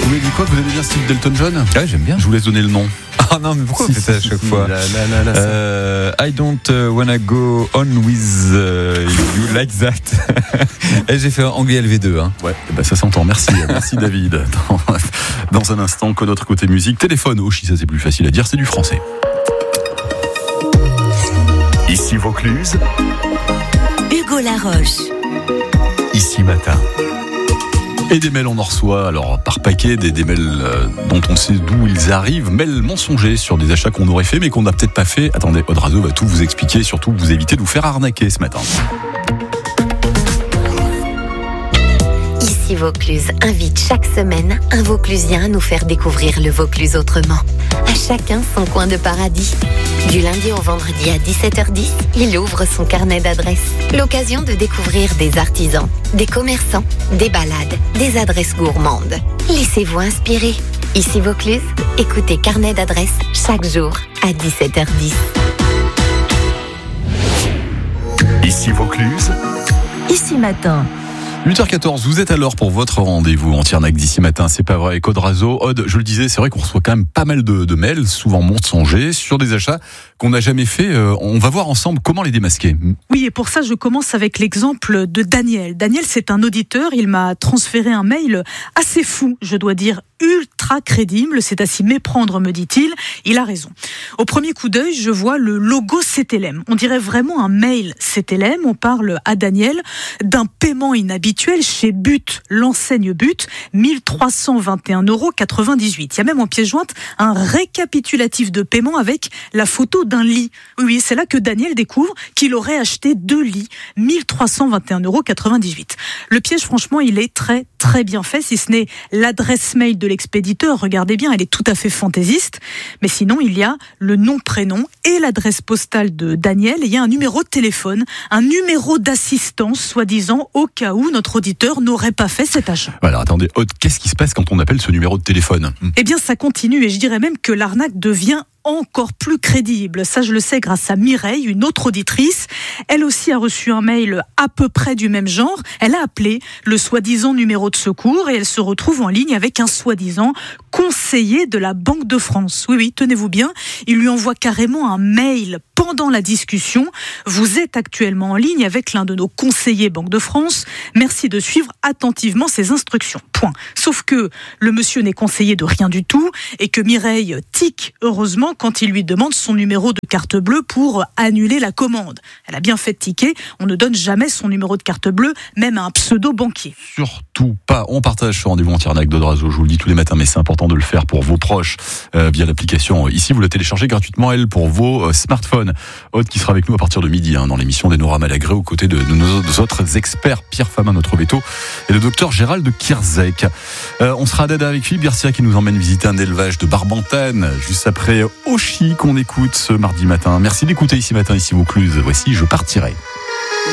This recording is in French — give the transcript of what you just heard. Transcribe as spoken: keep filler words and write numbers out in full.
Vous m'avez dit quoi? Que vous aimez bien Steve Delton John? Ouais, j'aime bien. Je vous laisse donner le nom. Ah non, mais pourquoi Si, vous faites ça à si, chaque si, fois là, là, là, là, euh, I don't uh, wanna go on with uh, you like that. Et j'ai fait anglais L V deux. Hein. Ouais, bah ça s'entend. Merci, merci David. Dans, dans un instant, que notre côté musique, téléphone. Oh, si ça c'est plus facile à dire, c'est du français. Ici Vaucluse. Hugo Laroche. Ici matin. Et des mails on en reçoit, alors par paquet, des, des mails euh, dont on sait d'où ils arrivent, mails mensongers sur des achats qu'on aurait fait mais qu'on n'a peut-être pas fait. Attendez, Odrazo va tout vous expliquer, surtout vous éviter de vous faire arnaquer ce matin. Ici Vaucluse invite chaque semaine un Vauclusien à nous faire découvrir le Vaucluse autrement. À chacun son coin de paradis. Du lundi au vendredi à dix-sept heures dix, il ouvre son carnet d'adresses. L'occasion de découvrir des artisans, des commerçants, des balades, des adresses gourmandes. Laissez-vous inspirer. Ici Vaucluse, écoutez Carnet d'adresses chaque jour à dix-sept heures dix. Ici Vaucluse. Ici matin. huit heures quatorze, vous êtes à l'heure pour votre rendez-vous en Tiernac d'ici matin, c'est pas vrai, avec Odrazo. Aude, je le disais, c'est vrai qu'on reçoit quand même pas mal de, de mails, souvent mensongers, sur des achats qu'on n'a jamais fait. Euh, on va voir ensemble comment les démasquer. Oui, et pour ça, je commence avec l'exemple de Daniel. Daniel, c'est un auditeur, il m'a transféré un mail assez fou, je dois dire, ultra crédible, c'est à s'y méprendre, me dit-il. Il a raison. Au premier coup d'œil, je vois le logo C T L M. On dirait vraiment un mail C T L M. On parle à Daniel d'un paiement inhabituel chez But, l'enseigne But, mille trois cent vingt et un euros quatre-vingt-dix-huit. Il y a même en pièce jointe un récapitulatif de paiement avec la photo d'un lit. Oui, oui, c'est là que Daniel découvre qu'il aurait acheté deux lits, mille trois cent vingt et un euros quatre-vingt-dix-huit. Le piège, franchement, il est très, très bien fait, si ce n'est l'adresse mail de l'expéditeur. Regardez bien, elle est tout à fait fantaisiste. Mais sinon, il y a le nom, prénom et l'adresse postale de Daniel. Et il y a un numéro de téléphone, un numéro d'assistance, soi-disant, au cas où notre auditeur n'aurait pas fait cet achat. Alors attendez, Aude, qu'est-ce qui se passe quand on appelle ce numéro de téléphone? Eh bien, ça continue et je dirais même que l'arnaque devient encore plus crédible. Ça, je le sais grâce à Mireille, une autre auditrice. Elle aussi a reçu un mail à peu près du même genre. Elle a appelé le soi-disant numéro de secours et elle se retrouve en ligne avec un soi-disant conseiller de la Banque de France. Oui, oui, tenez-vous bien. Il lui envoie carrément un mail pendant la discussion. Vous êtes actuellement en ligne avec l'un de nos conseillers Banque de France. Merci de suivre attentivement ces instructions. Point. Sauf que le monsieur n'est conseiller de rien du tout et que Mireille tique, heureusement, quand il lui demande son numéro de carte bleue pour annuler la commande. Elle a bien fait tiquer, on ne donne jamais son numéro de carte bleue, même à un pseudo-banquier. Surtout pas, on partage ce rendez-vous en Tiernac d'Odrazo, je vous le dis tous les matins, mais c'est important de le faire pour vos proches euh, via l'application. Ici, vous la téléchargez gratuitement, elle, pour vos euh, smartphones. Aude qui sera avec nous à partir de midi hein, dans l'émission d'Enora Malagré, aux côtés de, de nos autres experts, Pierre Famin, notre veto, et le docteur Gérald de Kierzek. Euh, on sera à Dada avec Philippe Garcia qui nous emmène visiter un élevage de barbantane, juste après Oshi qu'on écoute ce mardi matin. Merci d'écouter Ici Matin, Ici Vaucluse. Voici Je partirai.